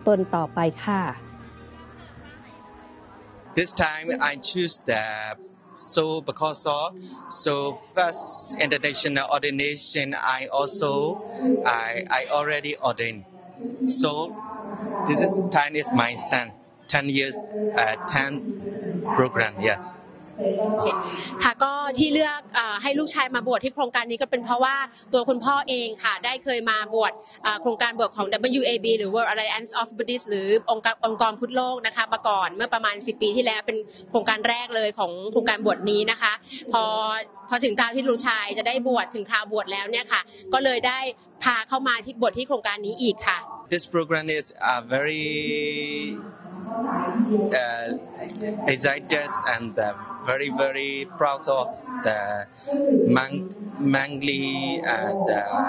ตนต่อไปค่ะ This time I choose the because of first international ordination I already ordained. So this time is my son 10 years 10 program yes ค่ะก็ที่เลือกให้ลูกชายมาบวชที่โครงการนี้ก็เป็นเพราะว่าตัวคุณพ่อเองค่ะได้เคยมาบวชโครงการบวชของ WAB หรือ World Alliance of Buddhists หรือองค์กรพุทธโลกนะคะมาก่อนเมื่อประมาณ10 ปีที่แล้วเป็นโครงการแรกเลยของโครงการบวชนี้นะคะพอถึงคราวที่ลูกชายจะได้บวชถึงคราวบวชแล้วเนี่ยค่ะก็เลยได้พาเข้ามาที่บวชที่โครงการนี้อีกค่ะ This program is very excited and very very proud of the Mangli and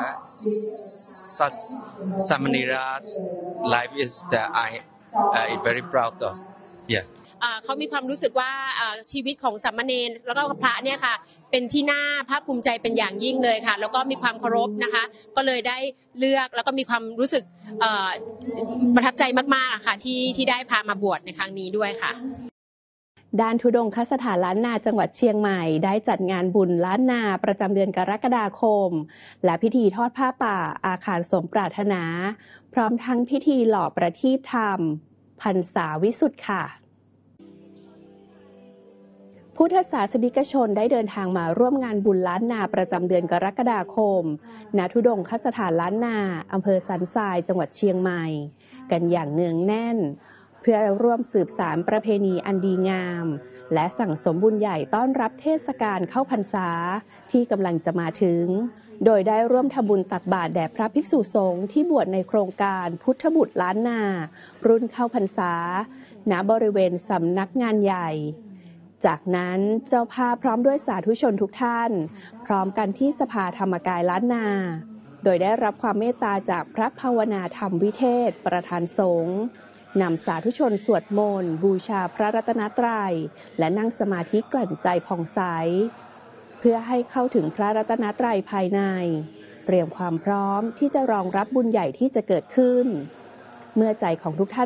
Samanira's life is that I very proud of yeah เขามีความรู้สึกว่าชีวิตของสามเณรแล้วก็พระเนี่ยค่ะเป็นที่น่าภาคภูมิใจเป็นอย่างยิ่งเลยค่ะแล้วก็มีความเคารพนะคะก็เลยได้เลือกแล้วก็มีความรู้สึกประทับใจมากๆค่ะที่ได้พามาบวชในครั้งนี้ด้วยค่ะด้านธุดงคสถานล้านนาจังหวัดเชียงใหม่ได้จัดงานบุญล้านนาประจำเดือนกรกฎาคมและพิธีทอดผ้าป่าอาคารสมปรารถนาพร้อมทั้งพิธีหล่อประทีปธรรมพรรษาวิสุทธิ์ค่ะพุทธศาสนิกชนได้เดินทางมาร่วมงานบุญล้านนาประจำเดือนกรกฎาคมณธุดงคสถานล้านนาอำเภอสันทรายจังหวัดเชียงใหม่กันอย่างเนืองแน่นเพื่อร่วมสืบสานประเพณีอันดีงามและสั่งสมบุญใหญ่ต้อนรับเทศกาลเข้าพรรษาที่กำลังจะมาถึงโดยได้ร่วมทำบุญตักบาตรแด่พระภิกษุสงฆ์ที่บวชในโครงการพุทธบุตรล้านนารุ่นเข้าพรรษาณบริเวณสำนักงานใหญ่จากนั้นเจ้าภาพพร้อมด้วยสาธุชนทุกท่านพร้อมกันที่สภาธรรมกายล้านนาโดยได้รับความเมตตาจากพระภาวนาธรรมวิเทศประธานสงฆ์นำสาธุชนสวดมนต์บูชาพระรัตนตรัยและนั่งสมาธิกลั่นใจผ่องใสเพื่อให้เข้าถึงพระรัตนตรัยภายในเตรียมความพร้อมที่จะรองรับบุญใหญ่ที่จะเกิดขึ้นเมื่อใจของทุกท่าน